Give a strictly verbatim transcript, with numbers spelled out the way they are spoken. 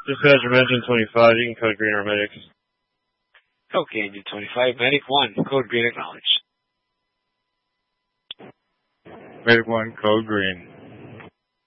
Dispatch from Engine twenty-five, you can code green or medics. Okay, Engine twenty-five, Medic one, code green acknowledged. Medic one, code green.